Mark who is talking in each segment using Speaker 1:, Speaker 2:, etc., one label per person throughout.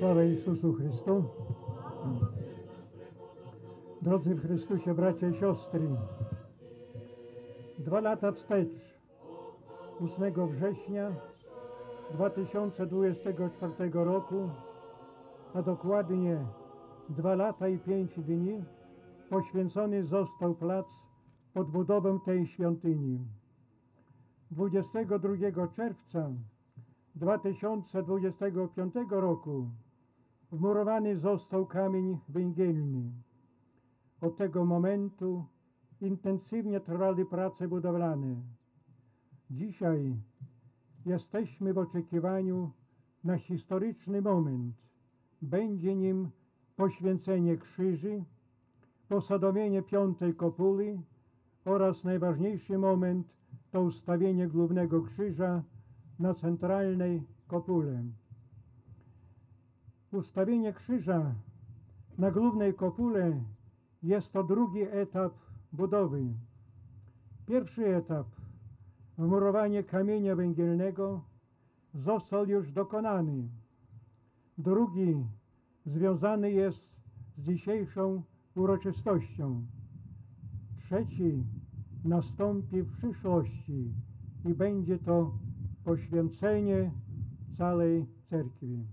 Speaker 1: Sława Jezusu Chrystu. Drodzy w Chrystusie bracia i siostry, 2 lata wstecz, 8 września 2024 roku, a dokładnie 2 lata i 5 dni, poświęcony został plac pod budowę tej świątyni. 22 czerwca 2025 roku wmurowany został kamień węgielny. Od tego momentu intensywnie trwały prace budowlane. Dzisiaj jesteśmy w oczekiwaniu na historyczny moment. Będzie nim poświęcenie krzyży, posadowienie 5. kopuły oraz najważniejszy moment to ustawienie głównego krzyża na centralnej kopule. Ustawienie krzyża na głównej kopule jest to drugi etap budowy. Pierwszy etap, wmurowanie kamienia węgielnego, został już dokonany. Drugi związany jest z dzisiejszą uroczystością. Trzeci nastąpi w przyszłości i będzie to poświęcenie całej cerkwi.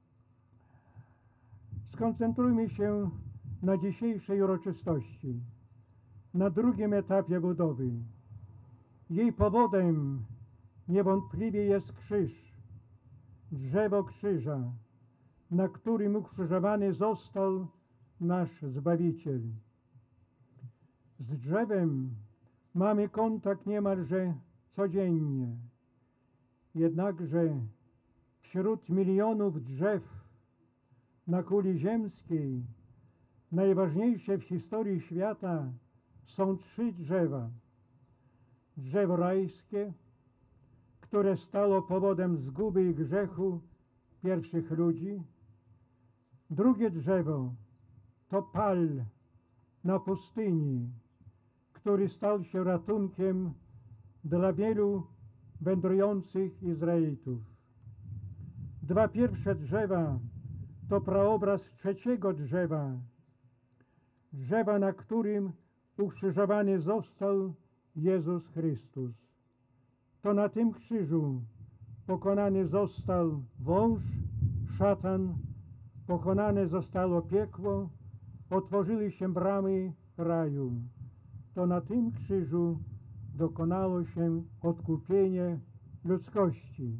Speaker 1: Skoncentrujmy się na dzisiejszej uroczystości, na drugim etapie budowy. Jej powodem niewątpliwie jest krzyż, drzewo krzyża, na którym ukrzyżowany został nasz Zbawiciel. Z drzewem mamy kontakt niemalże codziennie. Jednakże wśród milionów drzew na kuli ziemskiej najważniejsze w historii świata są 3 drzewa. Drzewo rajskie, które stało powodem zguby i grzechu pierwszych ludzi. Drugie drzewo to pal na pustyni, który stał się ratunkiem dla wielu wędrujących Izraelitów. 2 pierwsze drzewa to praobraz trzeciego drzewa, drzewa, na którym ukrzyżowany został Jezus Chrystus. To na tym krzyżu pokonany został wąż, szatan, pokonane zostało piekło, otworzyły się bramy raju. To na tym krzyżu dokonało się odkupienie ludzkości.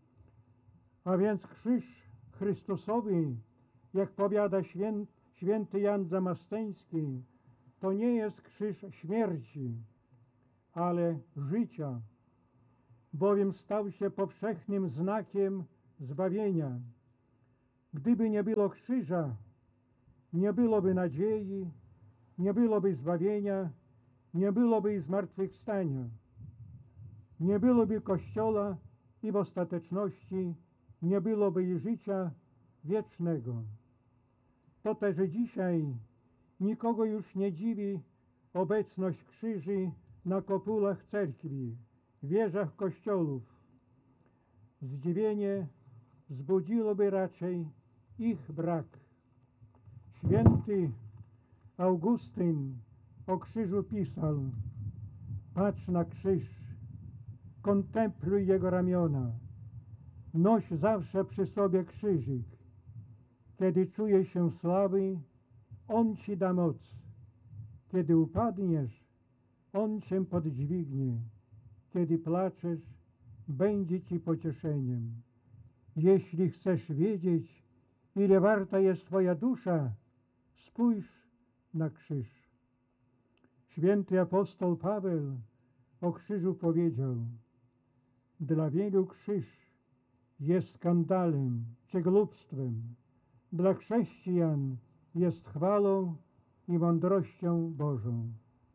Speaker 1: A więc krzyż Chrystusowy, jak powiada święty Jan Damaskański, to nie jest krzyż śmierci, ale życia, bowiem stał się powszechnym znakiem zbawienia. Gdyby nie było krzyża, nie byłoby nadziei, nie byłoby zbawienia, nie byłoby i zmartwychwstania, nie byłoby Kościoła i w ostateczności nie byłoby i życia wiecznego. To też dzisiaj nikogo już nie dziwi obecność krzyży na kopulach cerkwi, wieżach kościołów. Zdziwienie wzbudziłoby raczej ich brak. Święty Augustyn o krzyżu pisał: patrz na krzyż, kontempluj jego ramiona, noś zawsze przy sobie krzyżyk. Kiedy czujesz się słaby, on ci da moc. Kiedy upadniesz, on cię podźwignie. Kiedy placzesz, będzie ci pocieszeniem. Jeśli chcesz wiedzieć, ile warta jest twoja dusza, spójrz na krzyż. Święty apostoł Paweł o krzyżu powiedział: dla wielu krzyż jest skandalem czy głupstwem, dla chrześcijan jest chwałą i mądrością Bożą.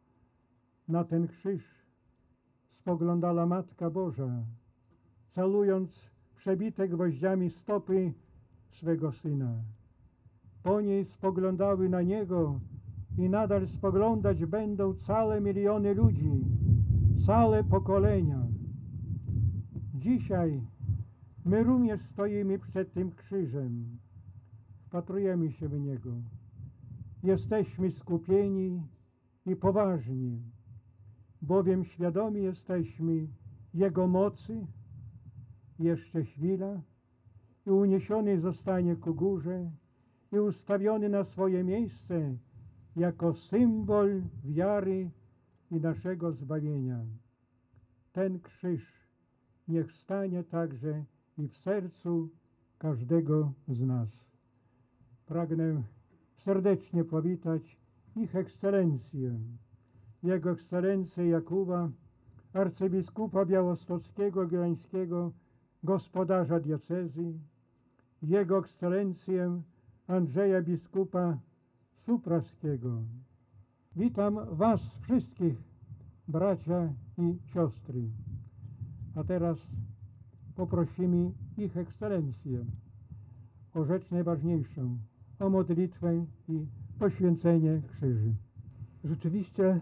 Speaker 1: Na ten krzyż spoglądała Matka Boża, calując przebite gwoździami stopy swego Syna. Po niej spoglądały na Niego i nadal spoglądać będą całe miliony ludzi, całe pokolenia. Dzisiaj my również stoimy przed tym krzyżem. wpatrujemy się w Niego. Jesteśmy skupieni i poważni, bowiem świadomi jesteśmy Jego mocy. Jeszcze chwila i uniesiony zostanie ku górze i ustawiony na swoje miejsce jako symbol wiary i naszego zbawienia. Ten krzyż niech stanie także i w sercu każdego z nas. Pragnę serdecznie powitać Ich Ekscelencję, Jego Ekscelencję Jakuba, arcybiskupa białostockiego, gdańskiego, gospodarza diecezji, Jego Ekscelencję Andrzeja biskupa supraskiego. Witam Was wszystkich, bracia i siostry. A teraz poprosimy Ich Ekscelencję o rzecz najważniejszą, o modlitwę i poświęcenie krzyży.
Speaker 2: Rzeczywiście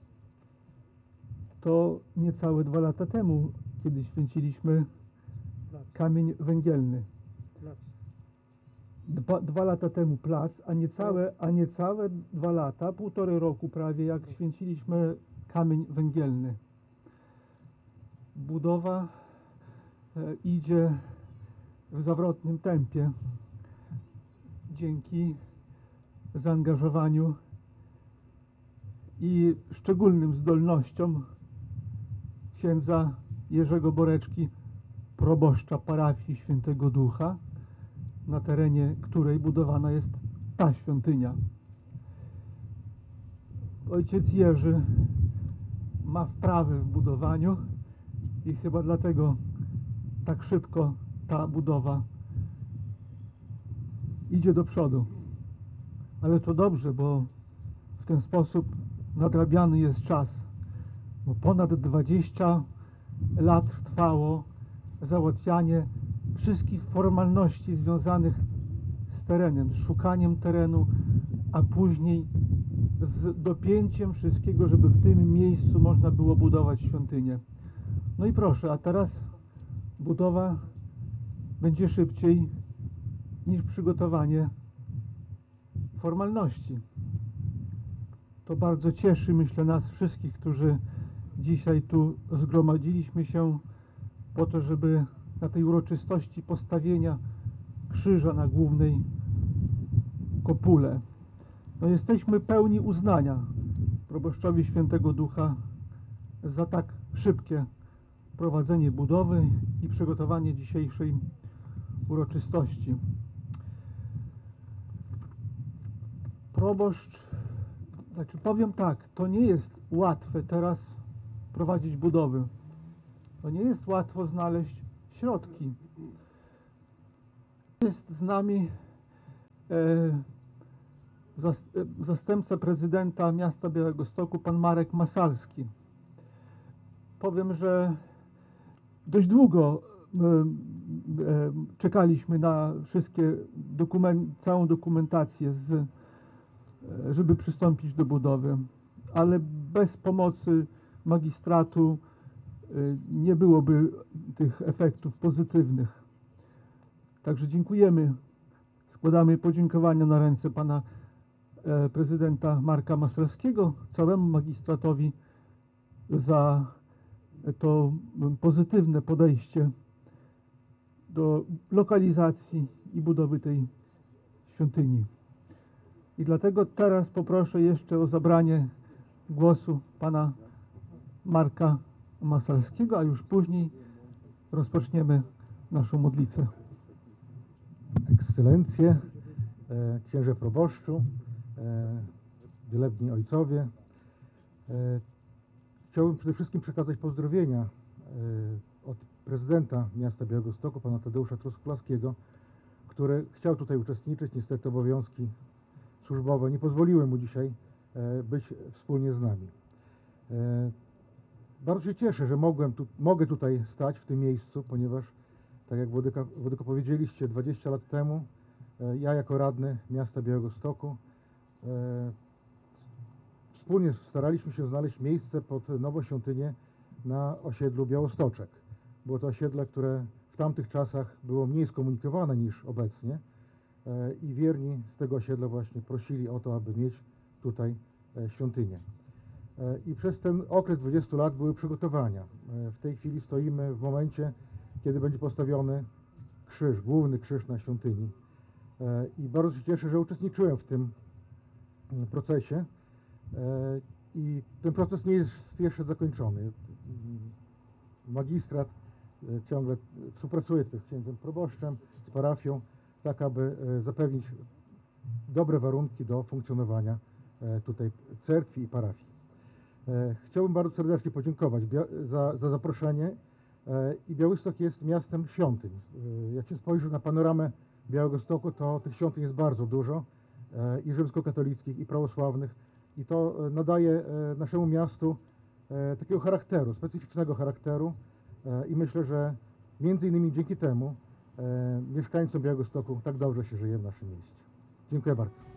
Speaker 2: to niecałe 2 lata temu, kiedy święciliśmy kamień węgielny. 2 lata temu plac, a niecałe 2 lata, 1,5 roku prawie, jak święciliśmy kamień węgielny. Budowa idzie w zawrotnym tempie dzięki zaangażowaniu i szczególnym zdolnościom księdza Jerzego Boreczki, proboszcza parafii Świętego Ducha, na terenie której budowana jest ta świątynia. Ojciec Jerzy ma wprawę w budowaniu i chyba dlatego tak szybko ta budowa idzie do przodu. Ale to dobrze, bo w ten sposób nadrabiany jest czas. Bo ponad 20 lat trwało załatwianie wszystkich formalności związanych z terenem, z szukaniem terenu, a później z dopięciem wszystkiego, żeby w tym miejscu można było budować świątynię. No i proszę, a teraz budowa będzie szybciej niż przygotowanie formalności. To bardzo cieszy, myślę, nas wszystkich, którzy dzisiaj tu zgromadziliśmy się po to, żeby na tej uroczystości postawienia krzyża na głównej kopule. No jesteśmy pełni uznania proboszczowi Świętego Ducha za tak szybkie prowadzenie budowy i przygotowanie dzisiejszej uroczystości. Proboszcz, powiem tak, to nie jest łatwe teraz prowadzić budowy. To nie jest łatwo znaleźć środki. Jest z nami zastępca prezydenta miasta Białegostoku, pan Marek Masalski. Powiem, że dość długo czekaliśmy na całą dokumentację, żeby przystąpić do budowy, ale bez pomocy magistratu nie byłoby tych efektów pozytywnych. Także dziękujemy, składamy podziękowania na ręce pana prezydenta Marka Masalskiego, całemu magistratowi za to pozytywne podejście do lokalizacji i budowy tej świątyni. I dlatego teraz poproszę jeszcze o zabranie głosu pana Marka Masalskiego, a już później rozpoczniemy naszą modlitwę.
Speaker 3: Ekscelencje, księże proboszczu, wielebni ojcowie. Chciałbym przede wszystkim przekazać pozdrowienia od prezydenta miasta Białegostoku, pana Tadeusza Truskolaskiego, który chciał tutaj uczestniczyć. Niestety obowiązki służbowe nie pozwoliły mu dzisiaj być wspólnie z nami. Bardzo się cieszę, że mogę tutaj stać w tym miejscu, ponieważ, tak jak Włodyko powiedzieliście, 20 lat temu ja jako radny miasta Białegostoku wspólnie staraliśmy się znaleźć miejsce pod nową świątynię na osiedlu i wierni z tego osiedla właśnie prosili o to, aby mieć tutaj świątynię. I przez ten okres 20 lat były przygotowania. W tej chwili stoimy w momencie, kiedy będzie postawiony krzyż, główny krzyż na świątyni. I bardzo się cieszę, że uczestniczyłem w tym procesie. I ten proces nie jest jeszcze zakończony. Magistrat ciągle współpracuje z księdzem proboszczem, z parafią, tak aby zapewnić dobre warunki do funkcjonowania tutaj cerkwi i parafii. Chciałbym bardzo serdecznie podziękować za zaproszenie. I Białystok jest miastem świątyń. Jak się spojrzy na panoramę Białegostoku, to tych świątyń jest bardzo dużo, i rzymskokatolickich, i prawosławnych, i to nadaje naszemu miastu takiego charakteru, specyficznego charakteru, i myślę, że między innymi dzięki temu mieszkańcom Białegostoku tak dobrze się żyje w naszym mieście. Dziękuję bardzo.